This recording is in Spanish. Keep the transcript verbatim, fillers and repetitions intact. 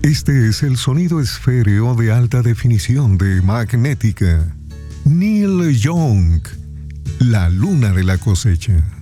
Este es el sonido esféreo de alta definición de Magnética. Neil Young, La luna de la cosecha.